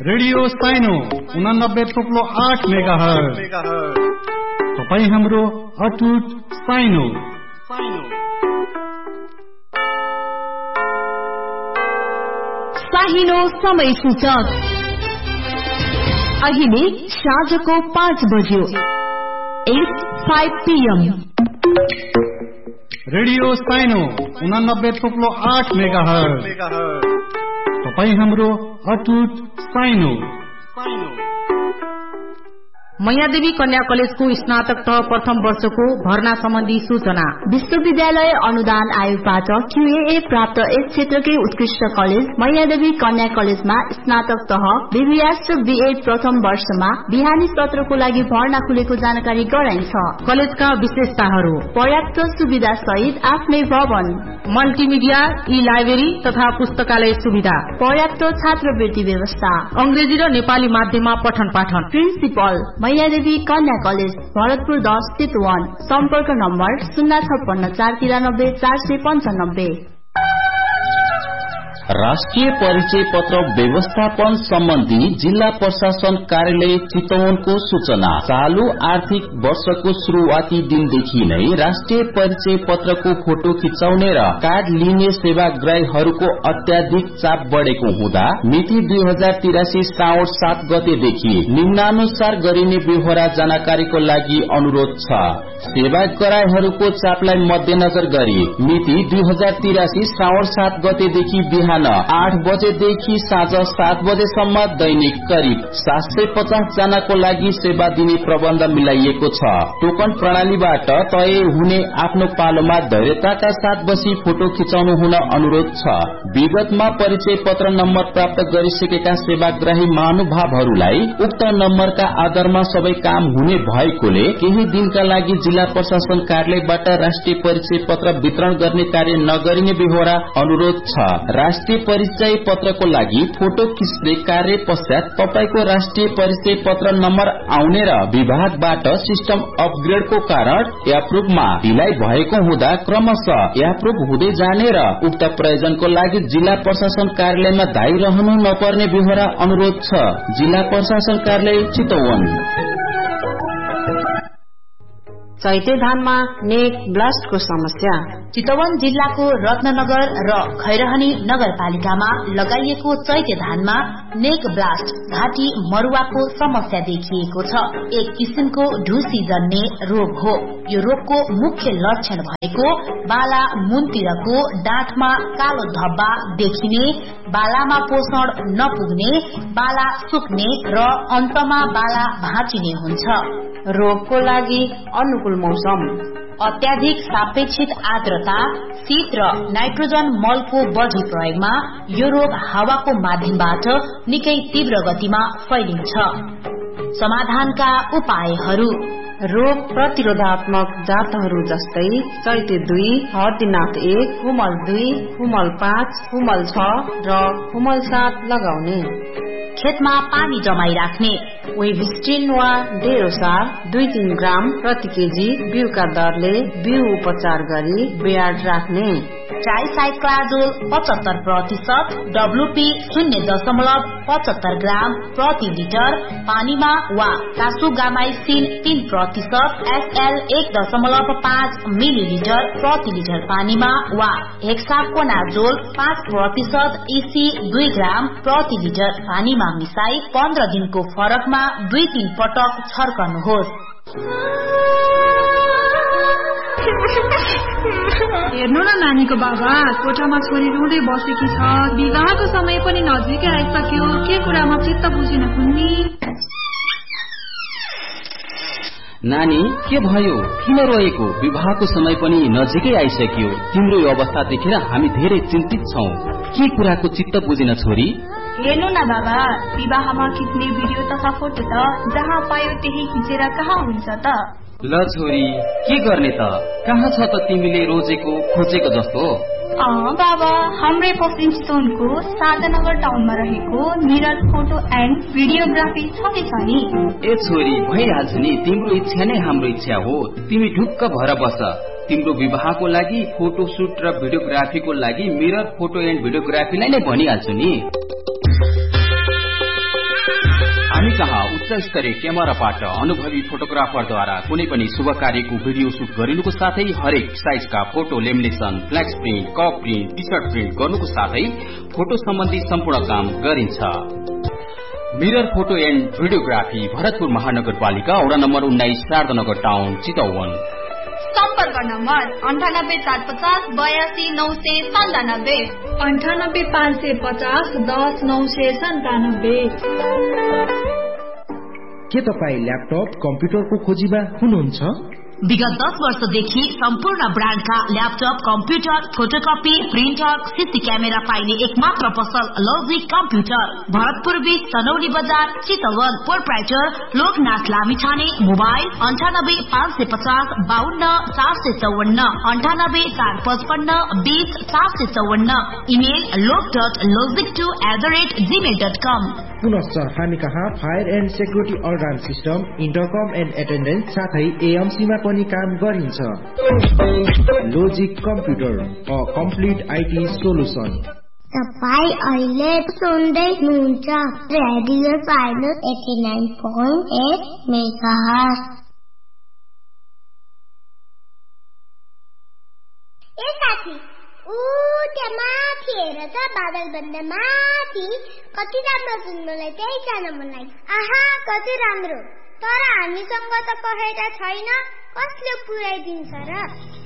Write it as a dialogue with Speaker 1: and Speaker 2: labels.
Speaker 1: Radio साइनो 89.8 megahertz. तपाईं हाम्रो अटुट साइनो।
Speaker 2: साइनो समय सूचक अहिले साँझको 5 बज्यो। 8:05 PM।
Speaker 1: रेडियो साइनो 89.8 मेगाहर्ज। तपाईं हाम्रो अटुट साइनो।
Speaker 3: मैयादेवी कन्या कलेजको स्नातक तह प्रथम वर्षको भर्ना सम्बन्धी सूचना।
Speaker 2: विश्वविद्यालय अनुदान आयोगबाट QAA प्राप्त यस क्षेत्रकै उत्कृष्ट कलेज मैयादेवी कन्या कलेजमा स्नातक तह BBS र BA प्रथम वर्षमा बिहानी सत्रको लागि भर्ना खुलेको जानकारी गराइन्छ।
Speaker 3: कलेजका विशेषताहरू:
Speaker 2: पर्याप्त सुविधा सहित आफ्नै भवन,
Speaker 3: मल्टिमिडिया, ई लाइब्रेरी तथा पुस्तकालय सुविधा,
Speaker 2: पर्याप्त छात्रवृत्ति व्यवस्था,
Speaker 3: अंग्रेजी र नेपाली माध्यममा पठन पाठन।
Speaker 2: प्रिन्सिपल मैयादेवी कन्या कलेज, भरतपुर 10 चितवन। सम्पर्क नम्बर 056 493 495।
Speaker 4: राष्ट्रिय परिचय पत्र व्यवस्थापन सम्बन्धी जिल्ला प्रशासन कार्यालय चितवनको सूचना। चालू आर्थिक वर्षको शुरूआती दिनदेखि नै राष्ट्रिय परिचय पत्रको फोटो खिचाउने र कार्ड लिने सेवाग्राहीहरूको अत्याधिक चाप बढ़ेको हुँदा मिति 2083 श्रावण 7 गतेदेखि निम्नानुसार गरिने बेहोरा जानकारीको लागि अनुरोध छ। सेवाग्राहीहरूको चापलाई मध्यनजर गरी मिति 2083 श्रावण 7 गतेदेखि बिहान 8 बजेदेखि साँझ 7 बजेसम्म दैनिक करिब 750 जनाको लागि सेवा दिने प्रबन्ध मिलाइएको छ। टोकन प्रणालीबाट तय हुने आफ्नो पालोमा धैर्यताका साथ बसी फोटो खिचाउनु हुन अनुरोध छ। विगतमा परिचय पत्र नम्बर प्राप्त गरिसकेका सेवाग्राही महानुभावहरूलाई उक्त नम्बरका आधारमा सबै काम हुने भएकोले केही दिनका लागि जिल्ला प्रशासन कार्यालयबाट राष्ट्रिय परिचय पत्र वितरण गर्ने कार्य नगरिने बेहोरा अनुरोध छ। राष्ट्रिय परिचय पत्रको लागि फोटो खिच्ने कार्य पश्चात तपाईको राष्ट्रिय परिचय पत्र नम्बर आउने र विभागबाट सिस्टम अपग्रेडको कारण एप्रुभमा ढिलाइ भएको हुँदा क्रमशः एप्रुभ हुँदै जाने र उक्त प्रयोजनको लागि जिल्ला प्रशासन कार्यालयमा धाई रहनु नपर्ने बेहोरा अनुरोध छ। जिल्ला प्रशासन कार्यालय चितवन।
Speaker 3: चैते धानमा नेक ब्लास्टको समस्या।
Speaker 2: चितवन जिल्लाको रत्ननगर र खैरहनी नगरपालिकामा लगाइएको चैते धानमा नेक ब्लास्ट घाँटी मरुवाको समस्या देखिएको छ। एक किसिमको ढुसी जन्ने रोग हो। यो रोगको मुख्य लक्षण भएको बाला मुनतिरको डाँठमा कालो धब्बा देखिने, बालामा पोषण नपुग्ने, बाला सुक्ने र अन्तमा बाला भाँचिने हुन्छ।
Speaker 3: रोगको लागि अनुकूल मौसम:
Speaker 2: अत्याधिक सापेक्षित आर्द्रता, शीत र नाइट्रोजन मलको बढ़ी प्रयोगमा यो रोग हावाको माध्यमबाट निकै तीव्र गतिमा फैलिन्छ। समाधानका उपायहरू:
Speaker 3: रोग प्रतिरोधात्मक जातहरू जस्तै चैते 2, हर्दीनाथ 1, हुमल 2, हुमल 5, हुमल 6 र हुमल 7 लगाउने।
Speaker 2: खेतमा पानी जमाई राख्ने।
Speaker 3: वेभिस्टिन वा डेरोसार 2-3 ग्राम प्रति केजी बिउका दरले बिउ उपचार गरी बेयाड राख्ने।
Speaker 2: ट्राइसाइक्लाजोल 75%, WP 0.75 ग्राम प्रति लिटर पानीमा वा कासुगामाइसिन 3%, SL 1.5 मिलिलिटर प्रति लिटर पानीमा वा हेक्साकोनाजोल 5%, EC 2 ग्राम प्रति लिटर पानीमा मिसाई 15 दिनको फरकमा 2-3 पटक छर्कनुहोस्।
Speaker 5: हेर्नु न नानीको बाबा, कोठामा छोरी रुँदै बसेकी छ। विवाहको समय पनि नजिकै आइसक्यो। के कुरामा चित्त बुझिन कुन्नी?
Speaker 4: नानी के भयो? किन रोएको? विवाहको समय पनि नजिकै आइसक्यो। तिम्रो यो अवस्था देखेर हामी धेरै चिन्तित छौं। के कुराको चित्त बुझिन छोरी?
Speaker 5: हेर्नु न बाबा, विवाहमा खिच्ने भिडियो तथा फोटो त जहाँ पायो त्यही खिचेर कहाँ हुन्छ त?
Speaker 4: ल छोरी, के गर्ने त? कहाँ छ त तिमीले रोजेको खोजेको जस्तो?
Speaker 5: बाबा, हाम्रै पश्चिम चितवनको शारदानगर टाउनमा रहेको मिरर फोटो एन्ड भिडियोग्राफी छँदैछ नि।
Speaker 4: ए छोरी, भइहाल्छ नि। तिम्रो इच्छा नै हाम्रो इच्छा हो। तिमी ढुक्क भएर बस। तिम्रो विवाहको लागि फोटो सुट र भिडियोग्राफीको लागि मिरर फोटो एन्ड भिडियोग्राफीलाई नै भनिहाल्छु नि। तपाई कहाँ उच्च स्तरीय क्यामेराबाट अनुभवी फोटोग्राफरद्वारा कुनै पनि शुभ कार्यको भिडियो सुट गरिनुको साथै हरेक साइजका photo lamination, flex print, cup print, T short print गर्नुको साथै फोटो सम्बन्धी सम्पूर्ण काम गरिन्छ। Mirror photo and videography, Bharatpur महानगरपालिका वडा नम्बर 19, शारदानगर टाउन, चितवन।
Speaker 5: सम्पर्क नम्बर 9845 82 997 98 550 10 997।
Speaker 6: के तपाईँ ल्यापटप कम्प्युटरको खोजीमा हुनुहुन्छ?
Speaker 2: विगत 10 वर्षदेखि सम्पूर्ण ब्रान्डका laptop, computer, photocopy, printer, CC camera पाइने एकमात्र पसल लजिक कम्प्युटर। भरतपुर बीच सनौली बजार, Chitwan. Proprietor Loknath Lamichhane. Mobile 98 550 52 454 98 455 20 454। Email log.logic2@gmail.com।
Speaker 6: पुनश्च हामी कहाँ fire and security alarm system, इन्टरकम and attendance साथै एएमसीमा पनि काम गरिन्छ। Logic computer, a complete IT solution.
Speaker 7: तपाईँ अहिले सुन्दै हुनुहुन्छ रेडियो साइनस 89.8 मेगाहर्ज। ए साथी, त्यहाँ माथि हेर त, बादल भन्दा माथि कति राम्रो सुन्नलाई त्यही जान मन लाग्यो। आहा, कति राम्रो। तर हामीसँग त पखेटा छैन, कसले पुर्याइदिन्छ र?